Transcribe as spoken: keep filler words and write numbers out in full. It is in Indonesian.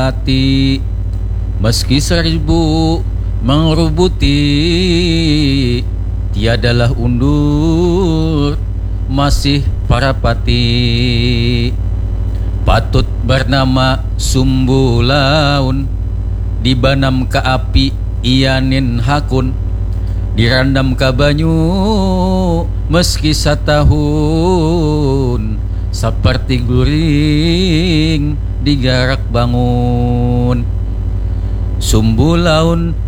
parapati, meski seribu mengerubuti, tiadalah undur masih parapati. Patut bernama Sumbulaun, dibanam ke api ianin hakun, dirandam ke banyu meski satahun, seperti guring digarak bangun. Sumbulaun